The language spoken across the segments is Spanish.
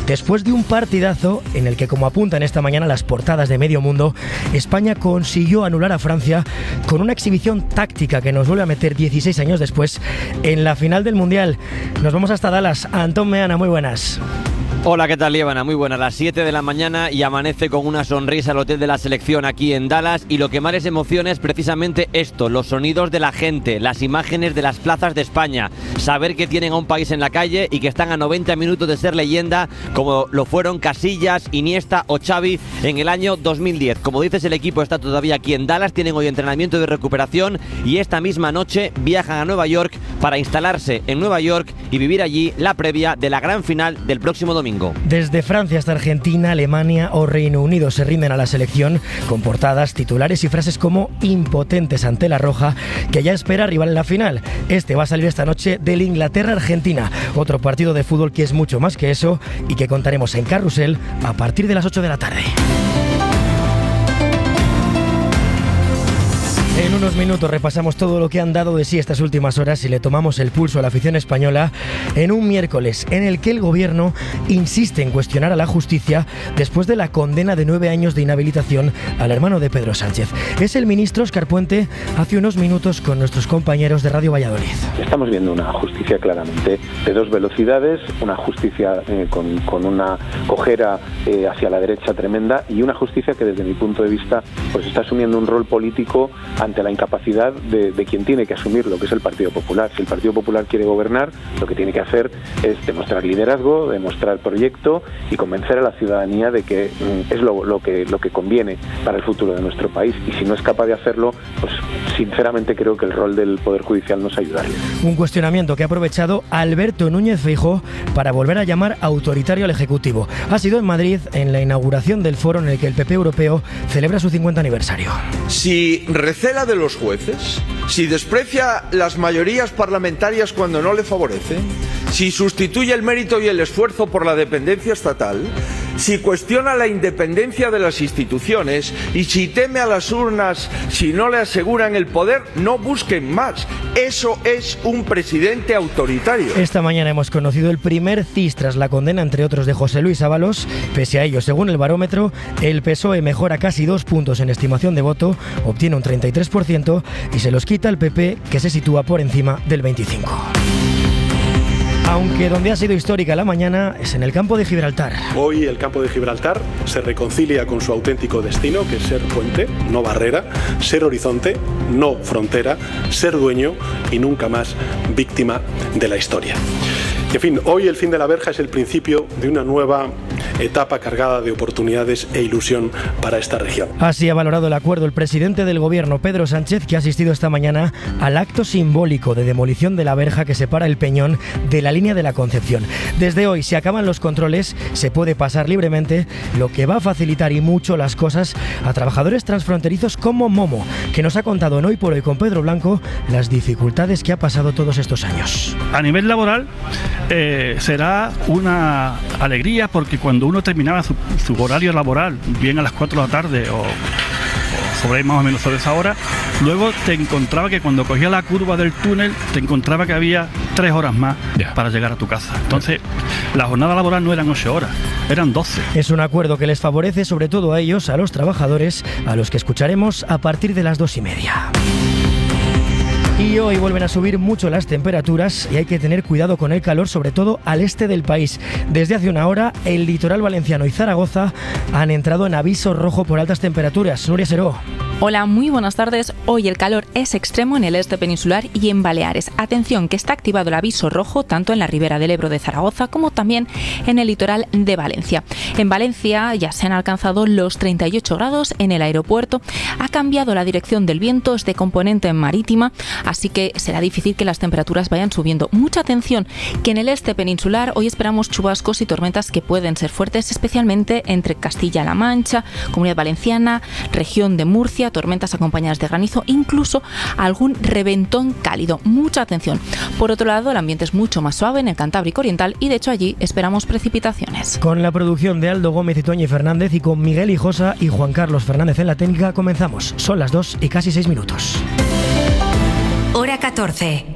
Después de un partidazo en el que, como apuntan esta mañana las portadas de Medio Mundo, España consiguió anular a Francia con una exhibición táctica que nos vuelve a meter 16 años después en la final del Mundial. Nos vamos hasta Dallas. Antón Meana, muy buenas. Hola, ¿qué tal, Líbana? Muy buenas, las 7 de la mañana y amanece con una sonrisa el hotel de la selección aquí en Dallas, y lo que más les emociona es precisamente esto, los sonidos de la gente, las imágenes de las plazas de España, saber que tienen a un país en la calle y que están a 90 minutos de ser leyenda, como lo fueron Casillas, Iniesta o Xavi en el año 2010. Como dices, el equipo está todavía aquí en Dallas, tienen hoy entrenamiento de recuperación y esta misma noche viajan a Nueva York para instalarse en Nueva York y vivir allí la previa de la gran final del próximo domingo. Desde Francia hasta Argentina, Alemania o Reino Unido se rinden a la selección con portadas, titulares y frases como impotentes ante la roja, que ya espera rival en la final. Este va a salir esta noche del Inglaterra-Argentina, otro partido de fútbol que es mucho más que eso y que contaremos en Carrusel a partir de las 8 de la tarde. En unos minutos repasamos todo lo que han dado de sí estas últimas horas y le tomamos el pulso a la afición española en un miércoles en el que el gobierno insiste en cuestionar a la justicia después de la condena de 9 años de inhabilitación al hermano de Pedro Sánchez. Es el ministro Óscar Puente hace unos minutos con nuestros compañeros de Radio Valladolid. Estamos viendo una justicia claramente de dos velocidades, una justicia con una cojera hacia la derecha tremenda, y una justicia que desde mi punto de vista pues está asumiendo un rol político ante la incapacidad de quien tiene que asumirlo, que es el Partido Popular. Si el Partido Popular quiere gobernar, lo que tiene que hacer es demostrar liderazgo, demostrar proyecto y convencer a la ciudadanía de que es lo que conviene para el futuro de nuestro país. Y si no es capaz de hacerlo, pues sinceramente creo que el rol del Poder Judicial no es ayudarle. Un cuestionamiento que ha aprovechado Alberto Núñez Feijóo para volver a llamar autoritario al Ejecutivo. Ha sido en Madrid, en la inauguración del foro en el que el PP europeo celebra su 50 aniversario. Si recela de los jueces, si desprecia las mayorías parlamentarias cuando no le favorecen, si sustituye el mérito y el esfuerzo por la dependencia estatal, si cuestiona la independencia de las instituciones y si teme a las urnas si no le aseguran el poder, no busquen más. Eso es un presidente autoritario. Esta mañana hemos conocido el primer CIS tras la condena, entre otros, de José Luis Ábalos. Pese a ello, según el barómetro, el PSOE mejora casi 2 puntos en estimación de voto, obtiene un 33% y se los quita el PP, que se sitúa por encima del 25%. Aunque donde ha sido histórica la mañana es en el campo de Gibraltar. Hoy el campo de Gibraltar se reconcilia con su auténtico destino, que es ser puente, no barrera, ser horizonte, no frontera, ser dueño y nunca más víctima de la historia. En fin, hoy el fin de la verja es el principio de una nueva etapa cargada de oportunidades e ilusión para esta región. Así ha valorado el acuerdo el presidente del gobierno, Pedro Sánchez, que ha asistido esta mañana al acto simbólico de demolición de la verja que separa el Peñón de la línea de la Concepción. Desde hoy, si acaban los controles, se puede pasar libremente, lo que va a facilitar y mucho las cosas a trabajadores transfronterizos como Momo, que nos ha contado en Hoy por Hoy con Pedro Blanco las dificultades que ha pasado todos estos años. A nivel laboral será una alegría, porque cuando uno terminaba su horario laboral, bien a las 4 de la tarde o sobre más o menos sobre esa hora, luego te encontraba que cuando cogía la curva del túnel, te encontraba que había 3 horas más para llegar a tu casa. Entonces, la jornada laboral no eran 8 horas, eran 12. Es un acuerdo que les favorece sobre todo a ellos, a los trabajadores, a los que escucharemos a partir de las 2:30. Y hoy vuelven a subir mucho las temperaturas y hay que tener cuidado con el calor, sobre todo al este del país. Desde hace una hora, el litoral valenciano y Zaragoza han entrado en aviso rojo por altas temperaturas. Nuria Seró. Hola, muy buenas tardes. Hoy el calor es extremo en el este peninsular y en Baleares. Atención, que está activado el aviso rojo tanto en la ribera del Ebro de Zaragoza como también en el litoral de Valencia. En Valencia ya se han alcanzado los 38 grados en el aeropuerto. Ha cambiado la dirección del viento, es de componente marítima, así que será difícil que las temperaturas vayan subiendo. Mucha atención, que en el este peninsular hoy esperamos chubascos y tormentas que pueden ser fuertes, especialmente entre Castilla-La Mancha, Comunidad Valenciana, región de Murcia, tormentas acompañadas de granizo, incluso algún reventón cálido. Mucha atención. Por otro lado, el ambiente es mucho más suave en el Cantábrico Oriental y de hecho allí esperamos precipitaciones. Con la producción de Aldo Gómez y Toñi Fernández y con Miguel Hijosa y Juan Carlos Fernández en la técnica, comenzamos. Son las 2 y casi 6 minutos. Hora 14.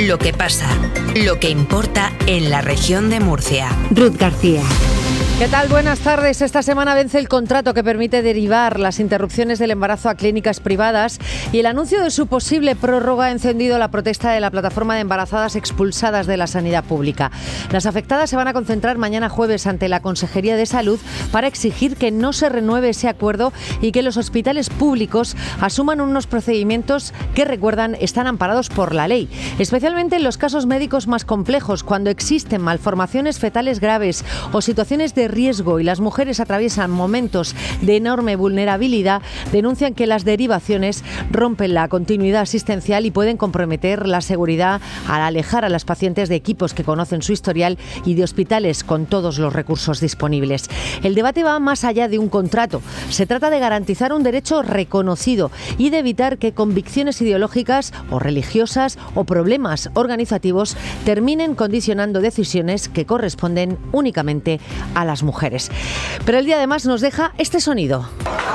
lo que pasa, lo que importa en la región de Murcia. Ruth García. ¿Qué tal? Buenas tardes. Esta semana vence el contrato que permite derivar las interrupciones del embarazo a clínicas privadas y el anuncio de su posible prórroga ha encendido la protesta de la plataforma de embarazadas expulsadas de la sanidad pública. Las afectadas se van a concentrar mañana jueves ante la Consejería de Salud para exigir que no se renueve ese acuerdo y que los hospitales públicos asuman unos procedimientos que, recuerdan, están amparados por la ley, especialmente en los casos médicos más complejos, cuando existen malformaciones fetales graves o situaciones de riesgo y las mujeres atraviesan momentos de enorme vulnerabilidad. Denuncian que las derivaciones rompen la continuidad asistencial y pueden comprometer la seguridad al alejar a las pacientes de equipos que conocen su historial y de hospitales con todos los recursos disponibles. El debate va más allá de un contrato. Se trata de garantizar un derecho reconocido y de evitar que convicciones ideológicas o religiosas o problemas organizativos terminen condicionando decisiones que corresponden únicamente a las mujeres. Pero el día además nos deja este sonido.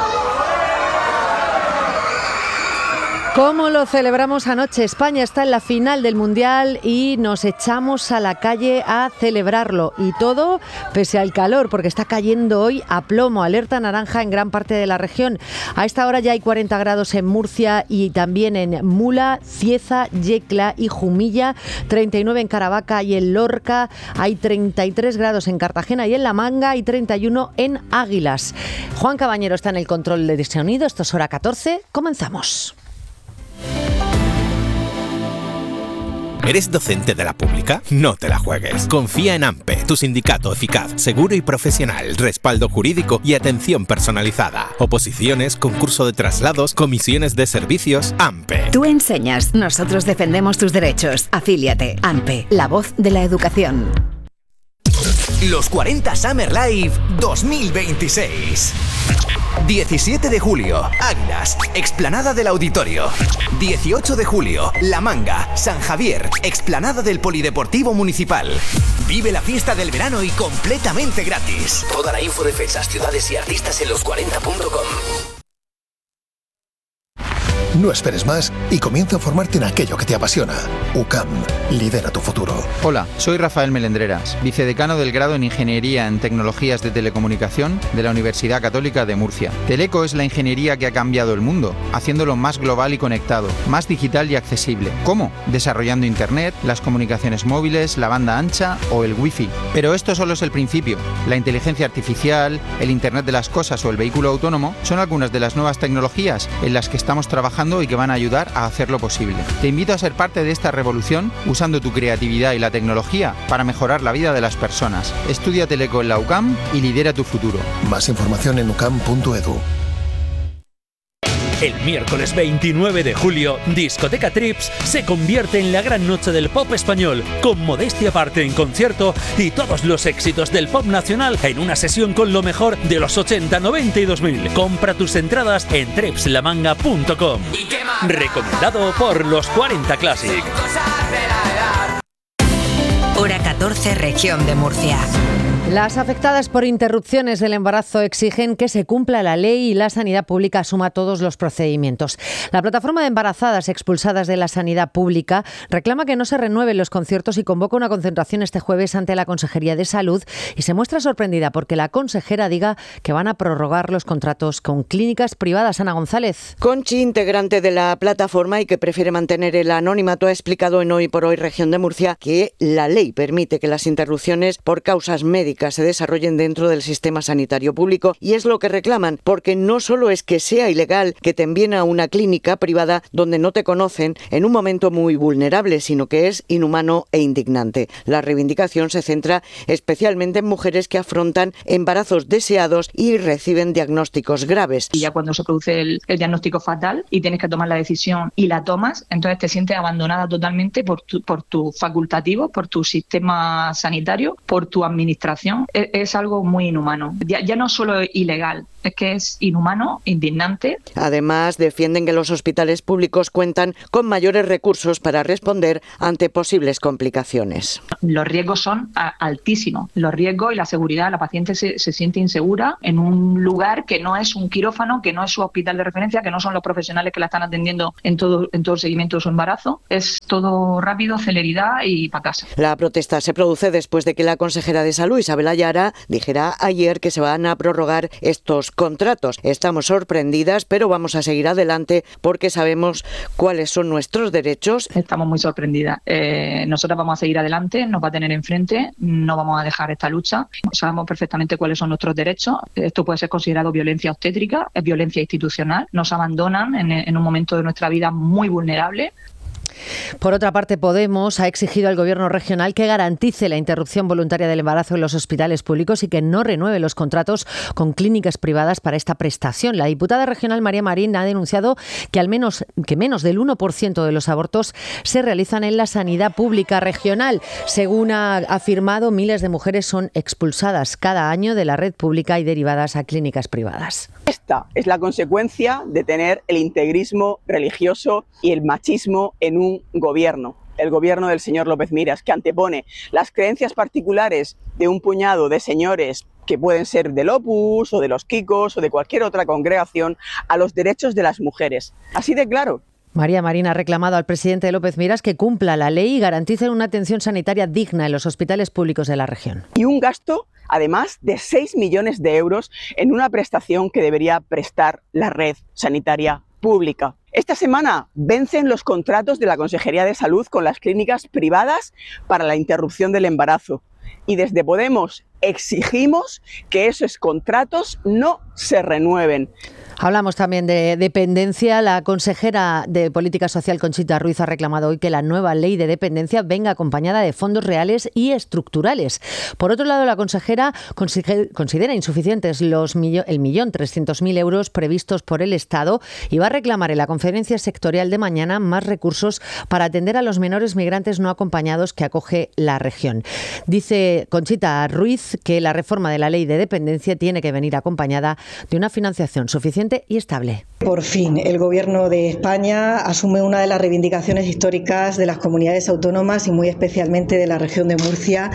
¿Cómo lo celebramos anoche? España está en la final del Mundial y nos echamos a la calle a celebrarlo. Y todo pese al calor, porque está cayendo hoy a plomo. Alerta naranja en gran parte de la región. A esta hora ya hay 40 grados en Murcia y también en Mula, Cieza, Yecla y Jumilla. 39 en Caravaca y en Lorca. Hay 33 grados en Cartagena y en La Manga y 31 en Águilas. Juan Cabañero está en el control de sonido. Esto es Hora 14. Comenzamos. ¿Eres docente de la pública? No te la juegues. Confía en AMPE, tu sindicato eficaz, seguro y profesional, respaldo jurídico y atención personalizada. Oposiciones, concurso de traslados, comisiones de servicios. AMPE. Tú enseñas, nosotros defendemos tus derechos. Afíliate. AMPE, la voz de la educación. Los 40 Summer Live 2026. 17 de julio, Águilas, explanada del Auditorio. 18 de julio, La Manga, San Javier, explanada del Polideportivo Municipal. Vive la fiesta del verano y completamente gratis. Toda la info de fechas, ciudades y artistas en los40.com. No esperes más y comienza a formarte en aquello que te apasiona. UCAM, lidera tu futuro. Hola, soy Rafael Melendreras, vicedecano del grado en Ingeniería en Tecnologías de Telecomunicación de la Universidad Católica de Murcia. Teleco es la ingeniería que ha cambiado el mundo, haciéndolo más global y conectado, más digital y accesible. ¿Cómo? Desarrollando Internet, las comunicaciones móviles, la banda ancha o el Wi-Fi. Pero esto solo es el principio. La inteligencia artificial, el Internet de las cosas o el vehículo autónomo son algunas de las nuevas tecnologías en las que estamos trabajando y que van a ayudar a hacerlo posible. Te invito a ser parte de esta revolución usando tu creatividad y la tecnología para mejorar la vida de las personas. Estudia Teleco en la UCAM y lidera tu futuro. Más información en ucam.edu. El miércoles 29 de julio, Discoteca Trips se convierte en la gran noche del pop español, con Modestia Aparte en concierto y todos los éxitos del pop nacional en una sesión con lo mejor de los 80, 90 y 2000. Compra tus entradas en tripslamanga.com. Recomendado por los 40 Classic. Hora 14, región de Murcia. Las afectadas por interrupciones del embarazo exigen que se cumpla la ley y la sanidad pública asuma todos los procedimientos. La plataforma de embarazadas expulsadas de la sanidad pública reclama que no se renueven los conciertos y convoca una concentración este jueves ante la Consejería de Salud y se muestra sorprendida porque la consejera diga que van a prorrogar los contratos con clínicas privadas. Ana González. Conchi, integrante de la plataforma y que prefiere mantener el anonimato, ha explicado en Hoy por Hoy Región de Murcia que la ley permite que las interrupciones por causas médicas se desarrollen dentro del sistema sanitario público y es lo que reclaman, porque no solo es que sea ilegal que te envíen a una clínica privada donde no te conocen en un momento muy vulnerable, sino que es inhumano e indignante. La reivindicación se centra especialmente en mujeres que afrontan embarazos deseados y reciben diagnósticos graves. Y ya cuando se produce el diagnóstico fatal y tienes que tomar la decisión y la tomas, entonces te sientes abandonada totalmente por tu facultativo, por tu sistema sanitario, por tu administración. Es algo muy inhumano. Ya no solo ilegal, es que es inhumano, indignante. Además, defienden que los hospitales públicos cuentan con mayores recursos para responder ante posibles complicaciones. Los riesgos son altísimos. Los riesgos y la seguridad. La paciente se siente insegura en un lugar que no es un quirófano, que no es su hospital de referencia, que no son los profesionales que la están atendiendo en todo el seguimiento de su embarazo. Es todo rápido, celeridad y para casa. La protesta se produce después de que la consejera de Salud, Isabel Ayara, dijera ayer que se van a prorrogar estos contratos. Estamos sorprendidas, pero vamos a seguir adelante porque sabemos cuáles son nuestros derechos. Estamos muy sorprendidas. Nosotras vamos a seguir adelante, nos va a tener enfrente, no vamos a dejar esta lucha. Sabemos perfectamente cuáles son nuestros derechos. Esto puede ser considerado violencia obstétrica, es violencia institucional. Nos abandonan en un momento de nuestra vida muy vulnerable. Por otra parte, Podemos ha exigido al Gobierno regional que garantice la interrupción voluntaria del embarazo en los hospitales públicos y que no renueve los contratos con clínicas privadas para esta prestación. La diputada regional María Marín ha denunciado que menos del 1% de los abortos se realizan en la sanidad pública regional. Según ha afirmado, miles de mujeres son expulsadas cada año de la red pública y derivadas a clínicas privadas. Esta es la consecuencia de tener el integrismo religioso y el machismo en un gobierno, el gobierno del señor López Miras, que antepone las creencias particulares de un puñado de señores que pueden ser del Opus o de los Kikos o de cualquier otra congregación a los derechos de las mujeres. Así de claro. María Marín ha reclamado al presidente López Miras que cumpla la ley y garantice una atención sanitaria digna en los hospitales públicos de la región. Y un gasto, además, de 6 millones de euros en una prestación que debería prestar la red sanitaria pública. Esta semana vencen los contratos de la Consejería de Salud con las clínicas privadas para la interrupción del embarazo. Y desde Podemos exigimos que esos contratos no se renueven. Hablamos también de dependencia. La consejera de Política Social, Conchita Ruiz, ha reclamado hoy que la nueva ley de dependencia venga acompañada de fondos reales y estructurales. Por otro lado, la consejera considera insuficientes el 1.300.000 euros previstos por el Estado y va a reclamar en la conferencia sectorial de mañana más recursos para atender a los menores migrantes no acompañados que acoge la región. Dice Conchita Ruiz que la reforma de la ley de dependencia tiene que venir acompañada de una financiación suficiente y estable. Por fin, el Gobierno de España asume una de las reivindicaciones históricas de las comunidades autónomas y muy especialmente de la región de Murcia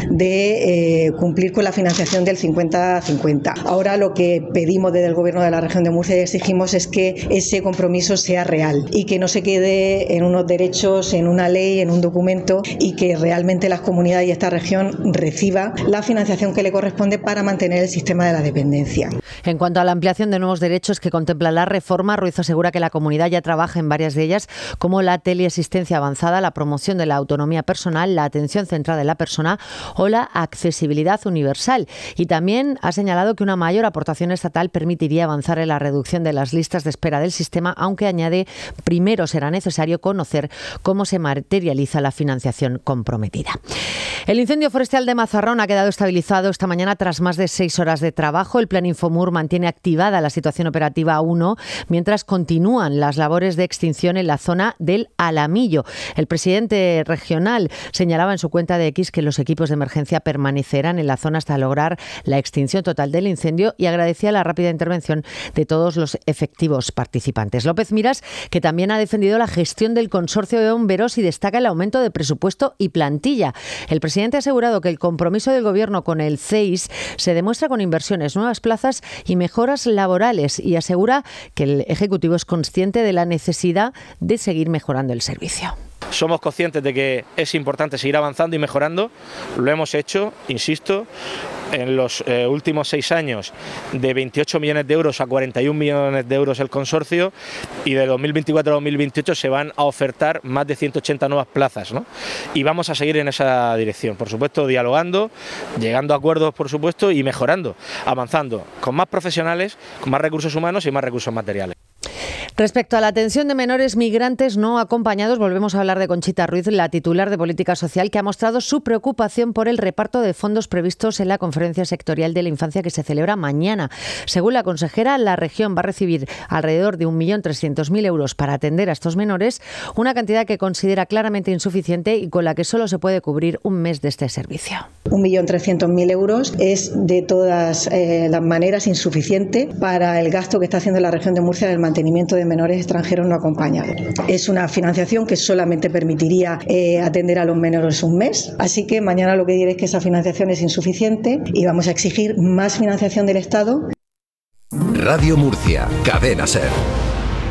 de cumplir con la financiación del 50-50. Ahora lo que pedimos desde el Gobierno de la región de Murcia y exigimos es que ese compromiso sea real y que no se quede en unos derechos, en una ley, en un documento y que realmente las comunidades y esta región reciba la financiación que le corresponde para mantener el sistema de la dependencia. En cuanto a la ampliación de nuevos derechos que contempla la reforma, Ruiz asegura que la comunidad ya trabaja en varias de ellas, como la teleasistencia avanzada, la promoción de la autonomía personal, la atención centrada en la persona o la accesibilidad universal. Y también ha señalado que una mayor aportación estatal permitiría avanzar en la reducción de las listas de espera del sistema, aunque añade, primero será necesario conocer cómo se materializa la financiación comprometida. El incendio forestal de Mazarrón ha quedado estabilizado esta mañana tras más de 6 horas de trabajo. El Plan Infomur mantiene activada la situación operativa 1, mientras continúan las labores de extinción en la zona del Alamillo. El presidente regional señalaba en su cuenta de X que los equipos de emergencia permanecerán en la zona hasta lograr la extinción total del incendio y agradecía la rápida intervención de todos los efectivos participantes. López Miras, que también ha defendido la gestión del consorcio de bomberos y destaca el aumento de presupuesto y plantilla. El presidente ha asegurado que el compromiso del Gobierno con el CEIS se demuestra con inversiones, nuevas plazas y mejoras laborales y asegura que el Ejecutivo es consciente de la necesidad de seguir mejorando el servicio. Somos conscientes de que es importante seguir avanzando y mejorando. Lo hemos hecho, insisto, en los últimos 6 años de 28 millones de euros a 41 millones de euros el consorcio y de 2024 a 2028 se van a ofertar más de 180 nuevas plazas, ¿no? Y vamos a seguir en esa dirección, por supuesto, dialogando, llegando a acuerdos, por supuesto, y mejorando, avanzando, con más profesionales, con más recursos humanos y más recursos materiales. Respecto a la atención de menores migrantes no acompañados, volvemos a hablar de Conchita Ruiz, la titular de Política Social, que ha mostrado su preocupación por el reparto de fondos previstos en la Conferencia Sectorial de la Infancia que se celebra mañana. Según la consejera, la región va a recibir alrededor de 1.300.000 euros para atender a estos menores, una cantidad que considera claramente insuficiente y con la que solo se puede cubrir un mes de este servicio. 1.300.000 euros es de todas las maneras insuficiente para el gasto que está haciendo la región de Murcia en el mantenimiento de menores extranjeros no acompañados. Es una financiación que solamente permitiría atender a los menores un mes, así que mañana lo que diré es que esa financiación es insuficiente y vamos a exigir más financiación del Estado. Radio Murcia, Cadena SER.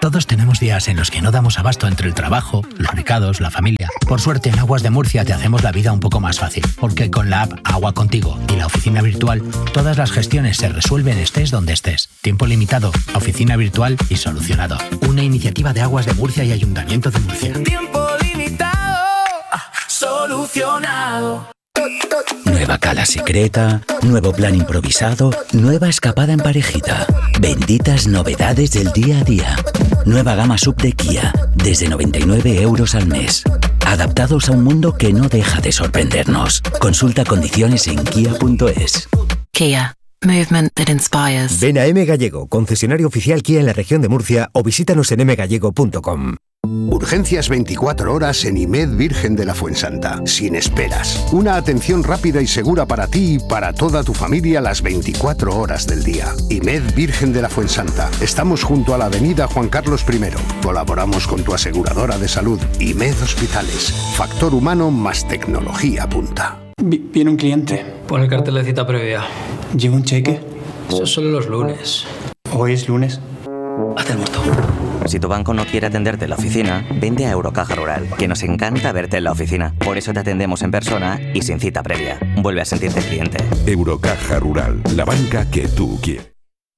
Todos tenemos días en los que no damos abasto entre el trabajo, los recados, la familia. Por suerte, en Aguas de Murcia te hacemos la vida un poco más fácil, porque con la app Agua Contigo y la oficina virtual, todas las gestiones se resuelven estés donde estés. Tiempo limitado, oficina virtual y solucionado. Una iniciativa de Aguas de Murcia y Ayuntamiento de Murcia. Tiempo limitado, solucionado. Nueva cala secreta, nuevo plan improvisado, nueva escapada en parejita. Benditas novedades del día a día. Nueva gama sub de Kia, desde 99 € al mes. Adaptados a un mundo que no deja de sorprendernos. Consulta condiciones en kia.es. Kia. Movement that inspires. Ven a M Gallego, concesionario oficial Kia en la región de Murcia, o visítanos en mgallego.com. Urgencias 24 horas en IMED Virgen de la Fuensanta, sin esperas. Una atención rápida y segura para ti y para toda tu familia las 24 horas del día. IMED Virgen de la Fuensanta. Estamos junto a la avenida Juan Carlos I. Colaboramos con tu aseguradora de salud, IMED Hospitales. Factor humano más tecnología punta. Viene un cliente. Pon el cartel de cita previa. ¿Lleva un cheque? Eso es solo los lunes. ¿Hoy es lunes? Hazte el muerto. Si tu banco no quiere atenderte en la oficina, vente a Eurocaja Rural, que nos encanta verte en la oficina. Por eso te atendemos en persona y sin cita previa. Vuelve a sentirte cliente. Eurocaja Rural, la banca que tú quieres.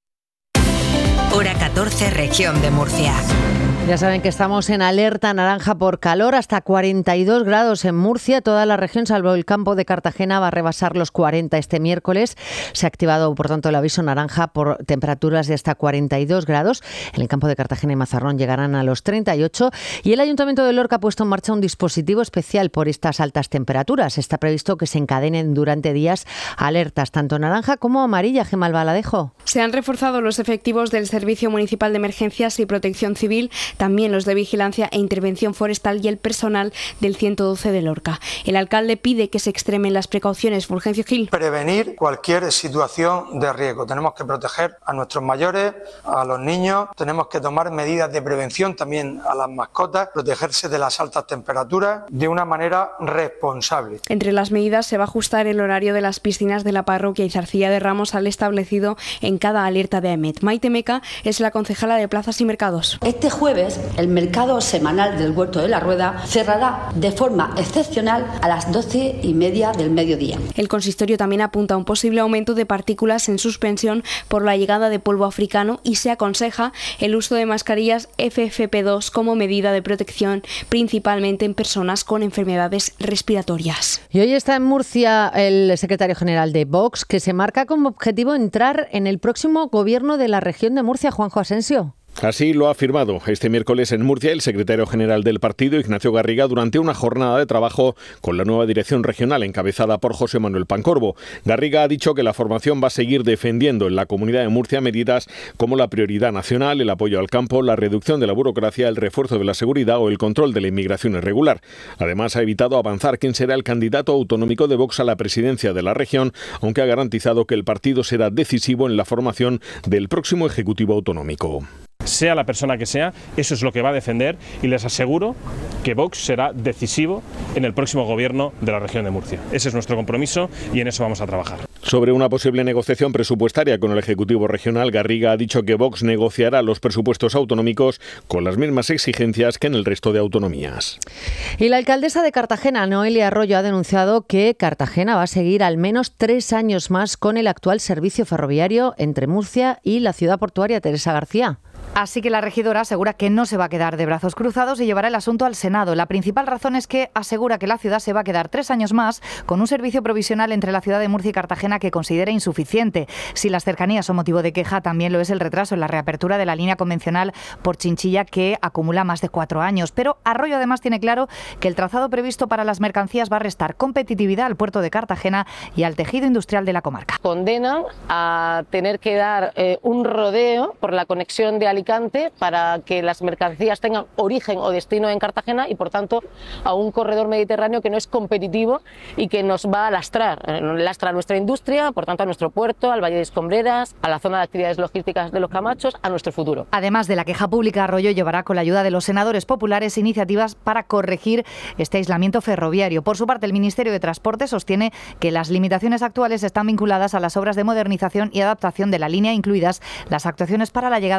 Hora 14, región de Murcia. Ya saben que estamos en alerta naranja por calor, hasta 42 grados en Murcia. Toda la región, salvo el campo de Cartagena, va a rebasar los 40 este miércoles. Se ha activado, por tanto, el aviso naranja por temperaturas de hasta 42 grados. En el campo de Cartagena y Mazarrón llegarán a los 38. Y el Ayuntamiento de Lorca ha puesto en marcha un dispositivo especial por estas altas temperaturas. Está previsto que se encadenen durante días alertas, tanto naranja como amarilla. Gemma Albaladejo. Se han reforzado los efectivos del Servicio Municipal de Emergencias y Protección Civil, también los de Vigilancia e Intervención Forestal y el personal del 112 de Lorca. El alcalde pide que se extremen las precauciones. Fulgencio Gil. Prevenir cualquier situación de riesgo. Tenemos que proteger a nuestros mayores, a los niños, tenemos que tomar medidas de prevención también a las mascotas, protegerse de las altas temperaturas de una manera responsable. Entre las medidas se va a ajustar el horario de las piscinas de la parroquia y Zarcilla de Ramos al establecido en cada alerta de AEMET. Maite Meca es la concejala de Plazas y Mercados. Este jueves el mercado semanal del Huerto de la Rueda cerrará de forma excepcional a las 12:30 del mediodía. El consistorio también apunta a un posible aumento de partículas en suspensión por la llegada de polvo africano y se aconseja el uso de mascarillas FFP2 como medida de protección, principalmente en personas con enfermedades respiratorias. Y hoy está en Murcia el secretario general de Vox, que se marca como objetivo entrar en el próximo gobierno de la región de Murcia, Juanjo Asensio. Así lo ha afirmado este miércoles en Murcia el secretario general del partido, Ignacio Garriga, durante una jornada de trabajo con la nueva dirección regional encabezada por José Manuel Pancorbo. Garriga ha dicho que la formación va a seguir defendiendo en la Comunidad de Murcia medidas como la prioridad nacional, el apoyo al campo, la reducción de la burocracia, el refuerzo de la seguridad o el control de la inmigración irregular. Además, ha evitado avanzar quién será el candidato autonómico de Vox a la presidencia de la región, aunque ha garantizado que el partido será decisivo en la formación del próximo Ejecutivo Autonómico. Sea la persona que sea, eso es lo que va a defender y les aseguro que Vox será decisivo en el próximo gobierno de la región de Murcia. Ese es nuestro compromiso y en eso vamos a trabajar. Sobre una posible negociación presupuestaria con el Ejecutivo Regional, Garriga ha dicho que Vox negociará los presupuestos autonómicos con las mismas exigencias que en el resto de autonomías. Y la alcaldesa de Cartagena, Noelia Arroyo, ha denunciado que Cartagena va a seguir al menos 3 años más con el actual servicio ferroviario entre Murcia y la ciudad portuaria. Teresa García. Así que la regidora asegura que no se va a quedar de brazos cruzados y llevará el asunto al Senado. La principal razón es que asegura que la ciudad se va a quedar 3 años más con un servicio provisional entre la ciudad de Murcia y Cartagena que considera insuficiente. Si las cercanías son motivo de queja, también lo es el retraso en la reapertura de la línea convencional por Chinchilla, que acumula más de 4 años. Pero Arroyo además tiene claro que el trazado previsto para las mercancías va a restar competitividad al puerto de Cartagena y al tejido industrial de la comarca. Condenan a tener que dar un rodeo por la conexión de Alicante para que las mercancías tengan origen o destino en Cartagena y, por tanto, a un corredor mediterráneo que no es competitivo y que nos va a lastrar. Lastra a nuestra industria, por tanto, a nuestro puerto, al Valle de Escombreras, a la zona de actividades logísticas de los Camachos, a nuestro futuro. Además de la queja pública, Arroyo llevará con la ayuda de los senadores populares iniciativas para corregir este aislamiento ferroviario. Por su parte, el Ministerio de Transporte sostiene que las limitaciones actuales están vinculadas a las obras de modernización y adaptación de la línea, incluidas las actuaciones para la llegada de la alta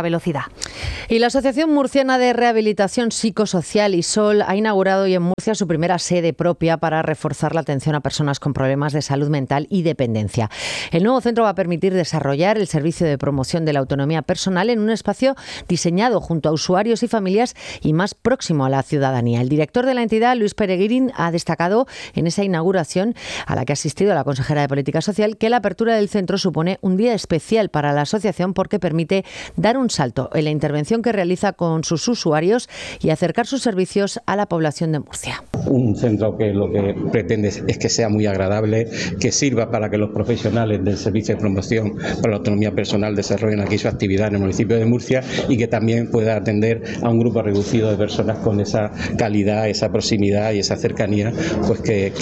velocidad. Y la Asociación Murciana de Rehabilitación Psicosocial, ISOL, ha inaugurado hoy en Murcia su primera sede propia para reforzar la atención a personas con problemas de salud mental y dependencia. El nuevo centro va a permitir desarrollar el servicio de promoción de la autonomía personal en un espacio diseñado junto a usuarios y familias y más próximo a la ciudadanía. El director de la entidad, Luis Peregrín, ha destacado en esa inauguración, a la que ha asistido la consejera de Política Social, que la apertura del centro supone un día especial para la asociación porque permite dar un salto en la intervención que realiza con sus usuarios y acercar sus servicios a la población de Murcia. Un centro que lo que pretende es que sea muy agradable, que sirva para que los profesionales del servicio de promoción para la autonomía personal desarrollen aquí su actividad en el municipio de Murcia y que también pueda atender a un grupo reducido de personas con esa calidad, esa proximidad y esa cercanía, pues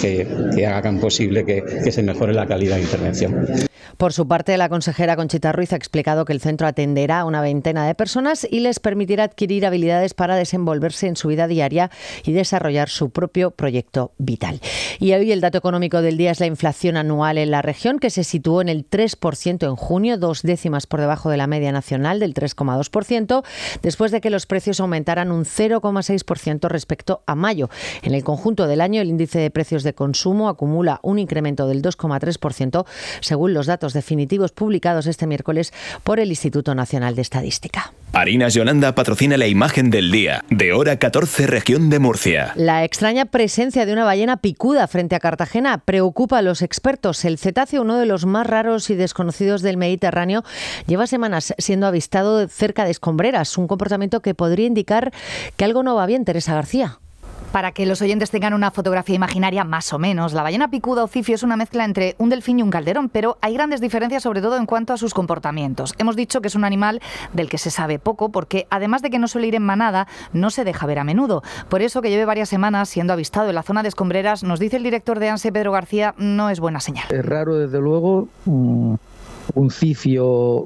que hagan posible que se mejore la calidad de intervención. Por su parte, la consejera Conchita Ruiz ha explicado que el centro atenderá a una veintena de personas y les permitirá adquirir habilidades para desenvolverse en su vida diaria y desarrollar su propio proyecto vital. Y hoy el dato económico del día es la inflación anual en la región, que se situó en el 3% en junio, 2 décimas por debajo de la media nacional del 3,2%, después de que los precios aumentaran un 0,6% respecto a mayo. En el conjunto del año, el índice de precios de consumo acumula un incremento del 2,3%, según los datos definitivos publicados este miércoles por el Instituto Nacional de Estadística. Harinas Yolanda patrocina la imagen del día, de hora 14, región de Murcia. La extraña presencia de una ballena picuda frente a Cartagena preocupa a los expertos. El cetáceo, uno de los más raros y desconocidos del Mediterráneo, lleva semanas siendo avistado cerca de escombreras, un comportamiento que podría indicar que algo no va bien. Teresa García. Para que los oyentes tengan una fotografía imaginaria más o menos, la ballena picuda o cifio es una mezcla entre un delfín y un calderón, pero hay grandes diferencias sobre todo en cuanto a sus comportamientos. Hemos dicho que es un animal del que se sabe poco porque, además de que no suele ir en manada, no se deja ver a menudo. Por eso, que lleve varias semanas siendo avistado en la zona de escombreras, nos dice el director de ANSE, Pedro García, no es buena señal. Es raro, desde luego. Un cifio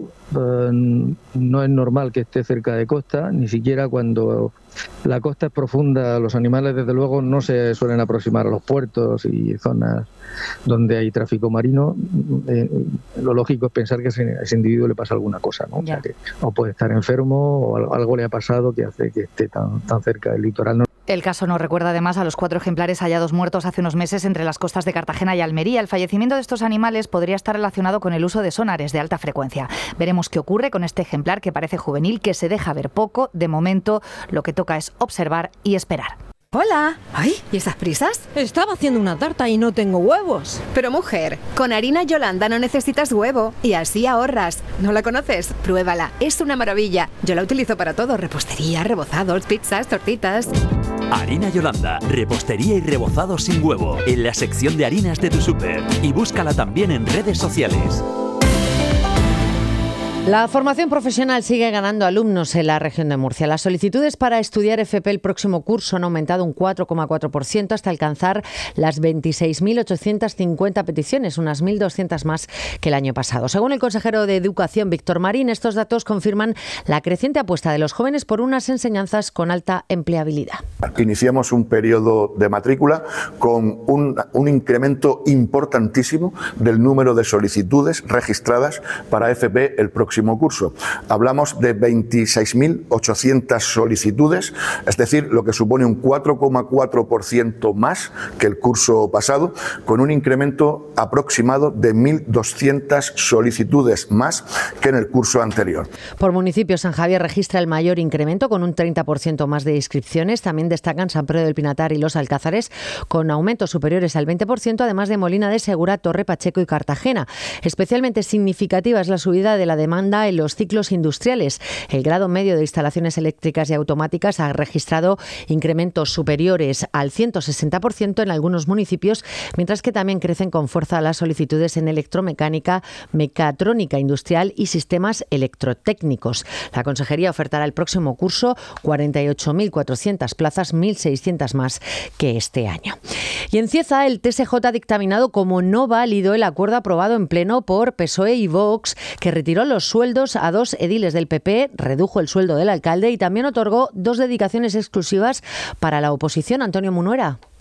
no es normal que esté cerca de costa, ni siquiera cuando la costa es profunda. Los animales, desde luego, no se suelen aproximar a los puertos y zonas donde hay tráfico marino. Lo lógico es pensar que a ese individuo le pasa alguna cosa, ¿no? O sea, que o puede estar enfermo o algo le ha pasado que hace que esté tan cerca del litoral. El caso nos recuerda además a los 4 ejemplares hallados muertos hace unos meses entre las costas de Cartagena y Almería. El fallecimiento de estos animales podría estar relacionado con el uso de sonares de alta frecuencia. Veremos qué ocurre con este ejemplar que parece juvenil, que se deja ver poco. De momento, lo que toca es observar y esperar. Hola. Ay, ¿y esas prisas? Estaba haciendo una tarta y no tengo huevos. Pero mujer, con harina Yolanda no necesitas huevo y así ahorras. ¿No la conoces? Pruébala, es una maravilla. Yo la utilizo para todo, repostería, rebozados, pizzas, tortitas. Harina Yolanda, repostería y rebozado sin huevo, en la sección de harinas de tu súper. Y búscala también en redes sociales. La formación profesional sigue ganando alumnos en la región de Murcia. Las solicitudes para estudiar FP el próximo curso han aumentado un 4,4% hasta alcanzar las 26.850 peticiones, unas 1.200 más que el año pasado. Según el consejero de Educación, Víctor Marín, estos datos confirman la creciente apuesta de los jóvenes por unas enseñanzas con alta empleabilidad. Iniciamos un periodo de matrícula con un incremento importantísimo del número de solicitudes registradas para FP el próximo curso. Hablamos de 26.800 solicitudes, es decir, lo que supone un 4,4% más que el curso pasado, con un incremento aproximado de 1.200 solicitudes más que en el curso anterior. Por municipio, San Javier registra el mayor incremento, con un 30% más de inscripciones. También destacan San Pedro del Pinatar y Los Alcázares, con aumentos superiores al 20%, además de Molina de Segura, Torre Pacheco y Cartagena. Especialmente significativa es la subida de la demanda en los ciclos industriales. El grado medio de instalaciones eléctricas y automáticas ha registrado incrementos superiores al 160% en algunos municipios, mientras que también crecen con fuerza las solicitudes en electromecánica, mecatrónica industrial y sistemas electrotécnicos. La Consejería ofertará el próximo curso 48.400 plazas, 1.600 más que este año. Y en Cieza, el TSJ ha dictaminado como no válido el acuerdo aprobado en pleno por PSOE y Vox, que retiró los sueldos a 2 ediles del PP, redujo el sueldo del alcalde y también otorgó 2 dedicaciones exclusivas para la oposición. Antonio Munuera.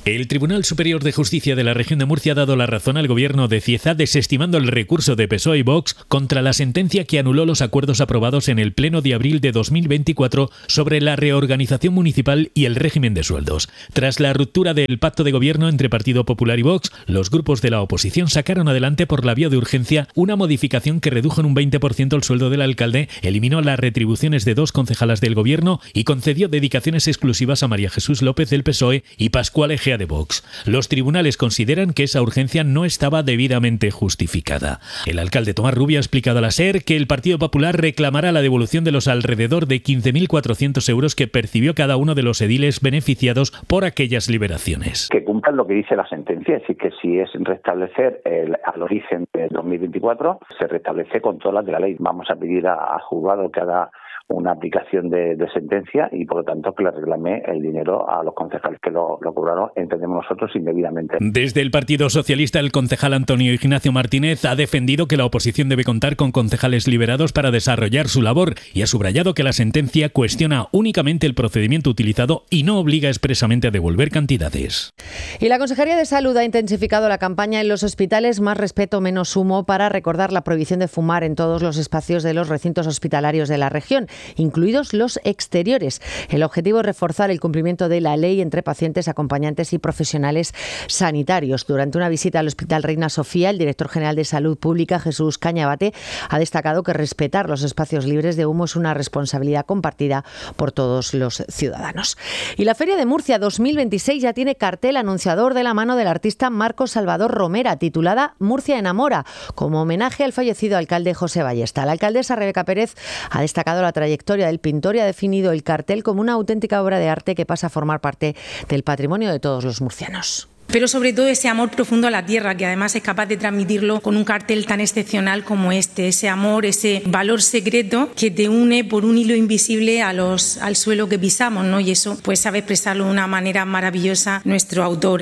El Tribunal Superior de Justicia de la Región de Murcia ha dado la razón al gobierno de Cieza desestimando el recurso de PSOE y Vox contra la sentencia que anuló los acuerdos aprobados en el Pleno de abril de 2024 sobre la reorganización municipal y el régimen de sueldos. Tras la ruptura del pacto de gobierno entre Partido Popular y Vox, los grupos de la oposición sacaron adelante por la vía de urgencia una modificación que redujo en un 20% el sueldo del alcalde, eliminó las retribuciones de 2 concejalas del gobierno y concedió dedicaciones exclusivas a María Jesús López del PSOE y Pascual Egea de Vox. Los tribunales consideran que esa urgencia no estaba debidamente justificada. El alcalde Tomás Rubio ha explicado a la SER que el Partido Popular reclamará la devolución de los alrededor de 15.400 euros que percibió cada uno de los ediles beneficiados por aquellas liberaciones. Que cumplan lo que dice la sentencia, es decir, que si es restablecer al origen de 2024, se restablece con todas las de la ley. Vamos a pedir al juzgado que haga una aplicación de sentencia y por lo tanto que le reclame el dinero a los concejales que lo cobraron, entendemos nosotros, indebidamente. Desde el Partido Socialista, el concejal Antonio Ignacio Martínez ha defendido que la oposición debe contar con concejales liberados para desarrollar su labor y ha subrayado que la sentencia cuestiona únicamente el procedimiento utilizado y no obliga expresamente a devolver cantidades. Y la Consejería de Salud ha intensificado la campaña en los hospitales Más respeto, menos humo para recordar la prohibición de fumar en todos los espacios de los recintos hospitalarios de la región, incluidos los exteriores. El objetivo es reforzar el cumplimiento de la ley entre pacientes, acompañantes y profesionales sanitarios. Durante una visita al Hospital Reina Sofía, el director general de Salud Pública, Jesús Cañabate, ha destacado que respetar los espacios libres de humo es una responsabilidad compartida por todos los ciudadanos. Y la Feria de Murcia 2026 ya tiene cartel anunciador de la mano del artista Marcos Salvador Romera, titulada Murcia enamora, como homenaje al fallecido alcalde José Ballesta. La alcaldesa Rebeca Pérez ha destacado la trayectoria del pintor y ha definido el cartel como una auténtica obra de arte que pasa a formar parte del patrimonio de todos los murcianos. Pero sobre todo ese amor profundo a la tierra, que además es capaz de transmitirlo con un cartel tan excepcional como este. Ese amor, ese valor secreto que te une por un hilo invisible al suelo que pisamos, ¿no? Y eso pues sabe expresarlo de una manera maravillosa nuestro autor.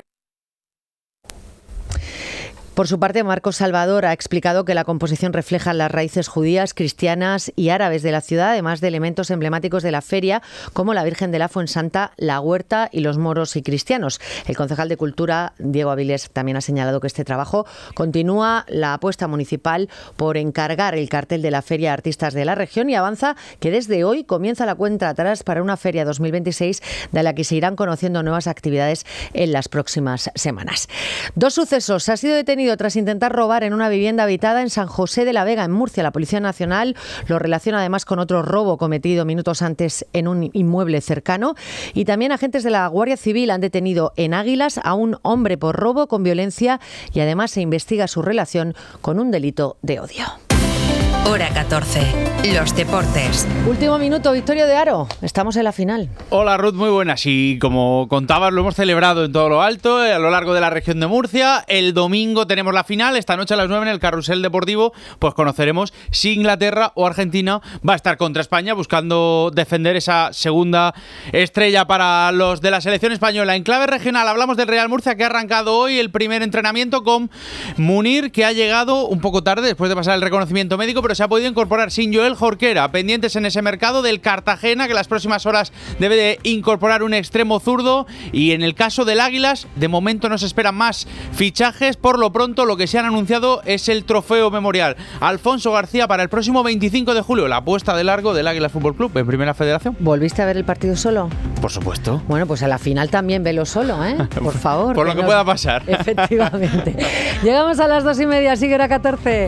Por su parte, Marcos Salvador ha explicado que la composición refleja las raíces judías, cristianas y árabes de la ciudad, además de elementos emblemáticos de la feria, como la Virgen de la Fuensanta, la Huerta y los moros y cristianos. El concejal de Cultura, Diego Avilés, también ha señalado que este trabajo continúa la apuesta municipal por encargar el cartel de la Feria a artistas de la región y avanza que desde hoy comienza la cuenta atrás para una feria 2026 de la que se irán conociendo nuevas actividades en las próximas semanas. 2 sucesos. Ha sido detenido tras intentar robar en una vivienda habitada en San José de la Vega, en Murcia. La Policía Nacional lo relaciona además con otro robo cometido minutos antes en un inmueble cercano. Y también agentes de la Guardia Civil han detenido en Águilas a un hombre por robo con violencia y además se investiga su relación con un delito de odio. Hora 14. Los deportes. Último minuto, Victorio de Haro. Estamos en la final. Hola Ruth, muy buenas. Y como contabas, lo hemos celebrado en todo lo alto, a lo largo de la región de Murcia. El domingo tenemos la final. Esta noche a las 9 en el Carrusel Deportivo, pues conoceremos si Inglaterra o Argentina va a estar contra España, buscando defender esa segunda estrella para los de la selección española. En clave regional hablamos del Real Murcia, que ha arrancado hoy el primer entrenamiento con Munir, que ha llegado un poco tarde después de pasar el reconocimiento médico, pero se ha podido incorporar sin Joel Jorquera, pendientes en ese mercado del Cartagena, que en las próximas horas debe de incorporar un extremo zurdo. Y en el caso del Águilas, de momento no se esperan más fichajes. Por lo pronto, lo que se han anunciado es el trofeo memorial Alfonso García para el próximo 25 de julio, la apuesta de largo del Águilas Fútbol Club en Primera Federación. ¿Volviste a ver el partido solo? Por supuesto. Bueno, pues a la final también velo solo, ¿eh? Por favor. Por lo que pueda pasar. Efectivamente. Llegamos a las 2:30, sigue Hora 14.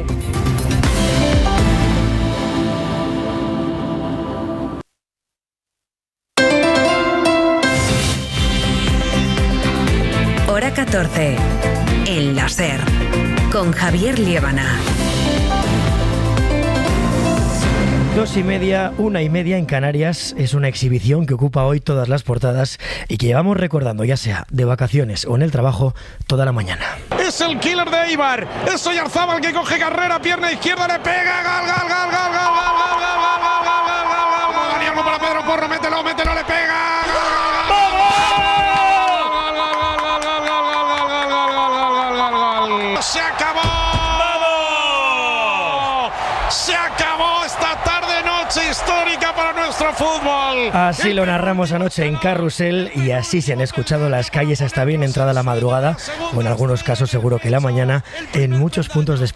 Hora 14. El láser. Con Javier Liébana. 2:30, 1:30 en Canarias. Es una exhibición que ocupa hoy todas las portadas y que llevamos recordando, ya sea de vacaciones o en el trabajo, toda la mañana. Es el killer de Eibar. Es Oyarzábal que coge carrera, pierna izquierda, le pega. Gol, gol, gol, gol, gol, gol, gol, gol, gol, gol, gol, gol. Daniel para Pedro Porro, mételo, le pega. Se acabó. ¡Vamos! Se acabó esta tarde noche. noche histórica para nuestro fútbol. Así lo narramos anoche en Carrusel y así se han escuchado las calles hasta bien entrada la madrugada, o en algunos casos seguro que la mañana, en muchos puntos de España.